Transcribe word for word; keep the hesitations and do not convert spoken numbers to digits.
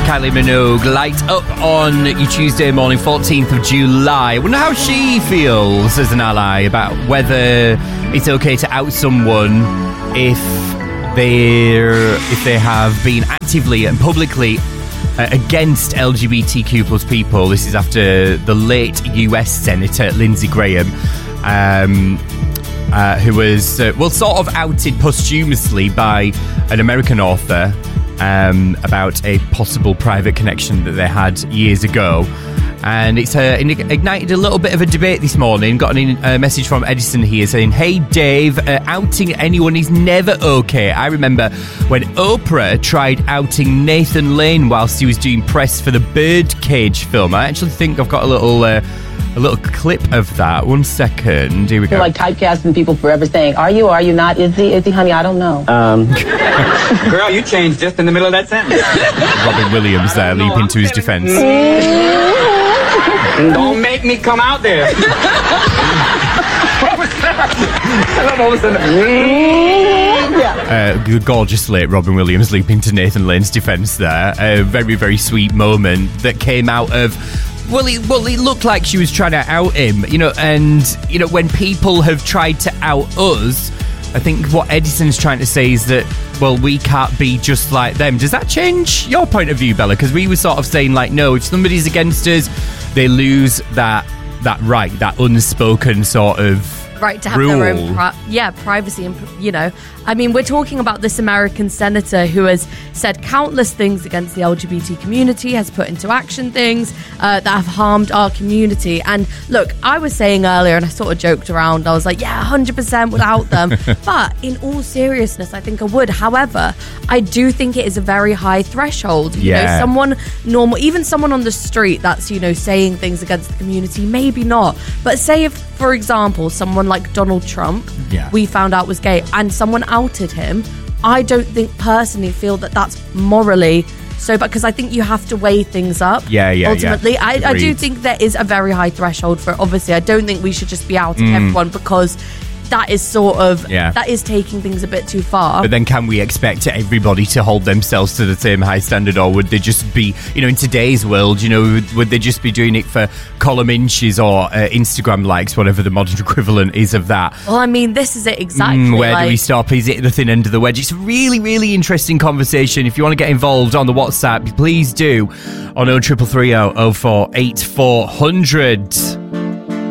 Kylie Minogue, Light Up on your Tuesday morning, fourteenth of July. I wonder how she feels as an ally about whether it's okay to out someone if they're if they have been actively and publicly uh, against L G B T Q plus people. This is after the late U S Senator Lindsey Graham, um, uh, who was uh, well sort of outed posthumously by an American author um, about a possible private connection that they had years ago. And it's uh, ignited a little bit of a debate this morning. Got a uh, message from Edison here saying, "Hey Dave, uh, outing anyone is never okay. I remember when Oprah tried outing Nathan Lane whilst he was doing press for the Birdcage film." I actually think I've got a little uh, a little clip of that. One second. Here we go. You're like typecasting people forever saying, "Are you or are you not? Is he? Is he, honey? I don't know." Um, Girl, you changed just in the middle of that sentence. Robin Williams there, no, leaping I'm to his defence. Don't make me come out there. What was that? Uh, the gorgeous late Robin Williams leaping to Nathan Lane's defence there. A very, very sweet moment that came out of... Well it, well, it looked like she was trying to out him, you know, and, you know, when people have tried to out us, I think what Edison's trying to say is that, well, we can't be just like them. Does that change your point of view, Bella? Because we were sort of saying, like, no, if somebody's against us, they lose that that right, that unspoken sort of right to have rule. their own pri- yeah privacy, and you know, I mean, we're talking about this American senator who has said countless things against the L G B T community, has put into action things uh, that have harmed our community. And look, I was saying earlier, and I sort of joked around, I was like, yeah, one hundred percent would out them. But in all seriousness, I think I would. However, I do think it is a very high threshold. You yeah. know, someone normal, even someone on the street that's, you know, saying things against the community, maybe not. But say if, for example, someone like Donald Trump, yeah. we found out was gay, and someone outed him, I don't think personally feel that that's morally so bad, because I think you have to weigh things up. Yeah, yeah, ultimately, yeah. I, I do think there is a very high threshold for it. Obviously, I don't think we should just be outing mm. everyone, because that is sort of yeah. that is taking things a bit too far. But then can we expect everybody to hold themselves to the same high standard, or would they just be, you know, in today's world, you know, would, would they just be doing it for column inches or uh, Instagram likes, whatever the modern equivalent is of that? Well, I mean, this is it exactly. Mm, where like, do we stop? Is it the thin end of the wedge? It's a really, really interesting conversation. If you want to get involved on the WhatsApp, please do on oh triple three oh oh four eight four hundred.